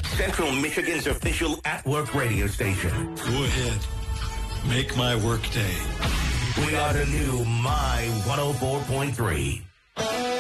Central Michigan's official at-work radio station. Go ahead. Make my work day. We are the new My 104.3.